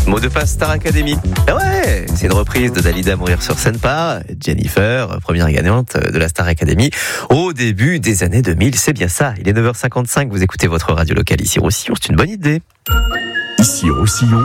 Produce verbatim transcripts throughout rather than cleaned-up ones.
Mot de passe Star Academy. Ah ouais, c'est une reprise de Dalida Mourir sur scène par Jennifer, première gagnante de la Star Academy au début des années deux mille. C'est bien ça. Il est neuf heures cinquante-cinq. Vous écoutez votre radio locale ici Roussillon. C'est une bonne idée. Ici Roussillon.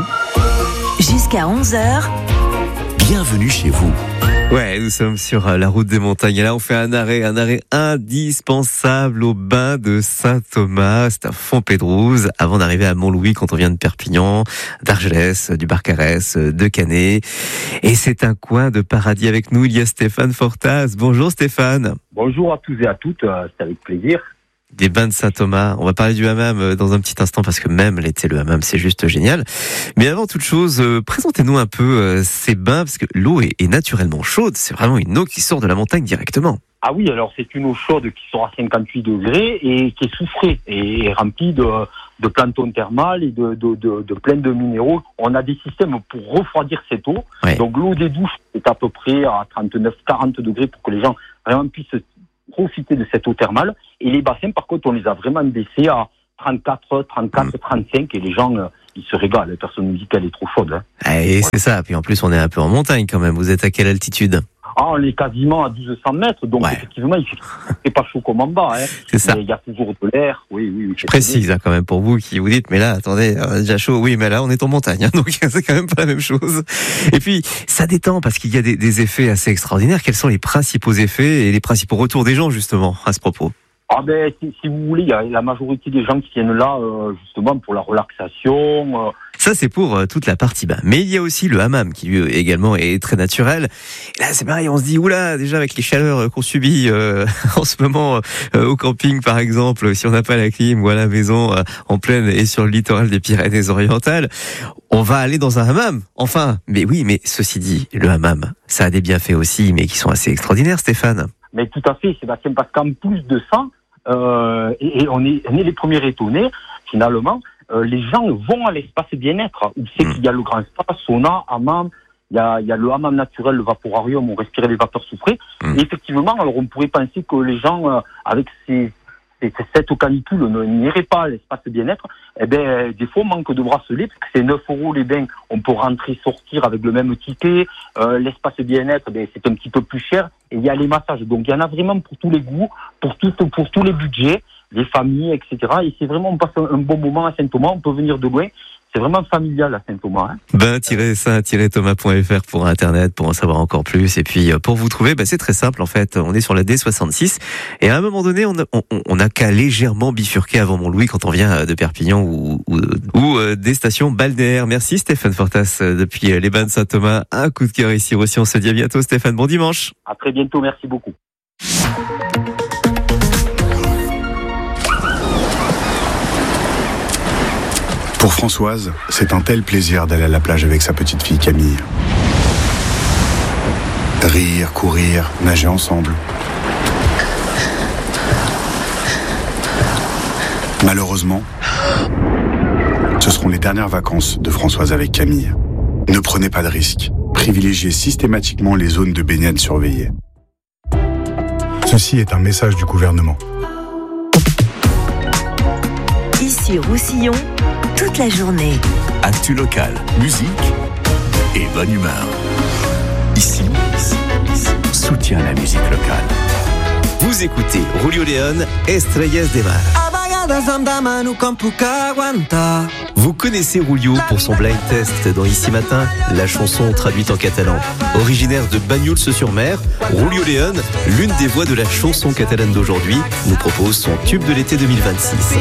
Jusqu'à onze heures. Bienvenue chez vous. Ouais, nous sommes sur la route des montagnes. Et là, on fait un arrêt, un arrêt indispensable au bain de Saint-Thomas. C'est à Fontpédrouse, avant d'arriver à Montlouis quand on vient de Perpignan, d'Argelès, du Barcarès, de Canet. Et c'est un coin de paradis avec nous. Il y a Stéphane Fortas. Bonjour Stéphane. Bonjour à tous et à toutes. C'est avec plaisir. Des bains de Saint-Thomas. On va parler du hammam dans un petit instant parce que même l'été, le hammam, c'est juste génial. Mais avant toute chose, euh, présentez-nous un peu euh, ces bains parce que l'eau est, est naturellement chaude. C'est vraiment une eau qui sort de la montagne directement. Ah oui, alors c'est une eau chaude qui sort à cinquante-huit degrés et qui est soufrée et remplie de, de plancton thermal et de, de, de, de plein de minéraux. On a des systèmes pour refroidir cette eau. Ouais. Donc l'eau des douches est à peu près à trente-neuf à quarante degrés pour que les gens vraiment puissent profiter de cette eau thermale. Et les bassins, par contre, on les a vraiment baissés à trente-quatre, trente-quatre, trente-cinq et les gens, euh, ils se régalent. Les personnes nous disent qu'elle est trop chaude. Hein. Et ouais. C'est ça. Puis en plus, on est un peu en montagne quand même. Vous êtes à quelle altitude ? Ah, on est quasiment à douze cents mètres, donc ouais. Effectivement, il fait pas chaud comme en bas. Hein. C'est ça. Mais il y a toujours de l'air. Oui, oui, oui. Je précise hein, quand même pour vous qui vous dites, mais là, attendez, on est déjà chaud. Oui, mais là, on est en montagne, hein, donc c'est quand même pas la même chose. Et puis, ça détend parce qu'il y a des, des effets assez extraordinaires. Quels sont les principaux effets et les principaux retours des gens, justement, à ce propos ? Ah ben, si, si vous voulez, il y a la majorité des gens qui viennent là, euh, justement, pour la relaxation. Euh. Ça, c'est pour euh, toute la partie bas. Mais il y a aussi le hammam, qui lui également est très naturel. Et là, c'est pareil, on se dit, oula, déjà avec les chaleurs qu'on subit euh, en ce moment euh, au camping, par exemple, si on n'a pas la clim ou à la maison, euh, en pleine et sur le littoral des Pyrénées-Orientales, on va aller dans un hammam. Enfin, mais oui, mais ceci dit, le hammam, ça a des bienfaits aussi, mais qui sont assez extraordinaires, Stéphane. Mais tout à fait, Sébastien, parce qu'en plus de ça, Euh, et, et on est, on est les premiers étonnés, finalement, euh, les gens vont à l'espace bien-être, où c'est mmh. qu'il y a le grand spa, sauna, hammam, il y a, il y a le hammam naturel, le vaporarium, où on respirait les vapeurs soufrées, mmh. et effectivement, alors on pourrait penser que les gens, euh, avec ces, ces, cette canicule, n'iraient pas à l'espace bien-être, eh ben, des fois, on manque de bracelets, parce que c'est neuf euros les bains, on peut rentrer, sortir avec le même ticket, euh, l'espace bien-être, ben, c'est un petit peu plus cher, et il y a les massages. Donc, il y en a vraiment pour tous les goûts, pour, tout, pour tous les budgets, les familles, et cetera. Et c'est vraiment, on passe un bon moment à Saint-Thomas, on peut venir de loin. C'est vraiment familial à Saint-Thomas. Hein. Ben, saint thomas point f r pour Internet, pour en savoir encore plus. Et puis, pour vous trouver, ben, c'est très simple, en fait. On est sur la D soixante-six. Et à un moment donné, on a, on, on a qu'à légèrement bifurquer avant Montlouis quand on vient de Perpignan ou, ou, ou euh, des stations balnéaires. Merci Stéphane Fortas depuis les bains de Saint-Thomas. Un coup de cœur ici aussi. On se dit à bientôt, Stéphane. Bon dimanche. À très bientôt. Merci beaucoup. Pour Françoise, c'est un tel plaisir d'aller à la plage avec sa petite fille Camille. Rire, courir, nager ensemble. Malheureusement, ce seront les dernières vacances de Françoise avec Camille. Ne prenez pas de risques. Privilégiez systématiquement les zones de baignade surveillées. Ceci est un message du gouvernement. Ici Roussillon, toute la journée. Actu local, musique et bonne humeur. Ici, ici, ici, soutient la musique locale. Vous écoutez Julio León, Estrellas de Mar. Vous connaissez Julio pour son blind test dans Ici Matin, la chanson traduite en catalan. Originaire de Banyuls-sur-Mer, Julio León, l'une des voix de la chanson catalane d'aujourd'hui, nous propose son tube de l'été deux mille vingt-six.